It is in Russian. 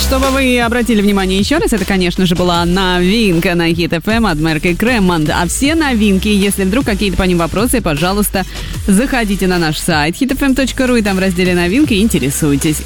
Чтобы вы обратили внимание еще раз, это, конечно же, была новинка на Hit FM от Мерк и Кремонт. А все новинки, если вдруг какие-то по ним вопросы, пожалуйста, заходите на наш сайт hitfm.ru и там в разделе новинки интересуйтесь.